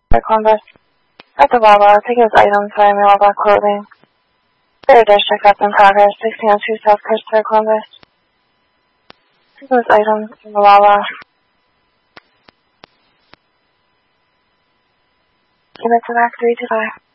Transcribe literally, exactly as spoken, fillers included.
At Columbus. At the Wawa, tickets, items, via mail, about clothing. Their dish checkups in progress. sixteen oh two South Christopher, Columbus. Tickets, items, in the Wawa. Units of Act three two five.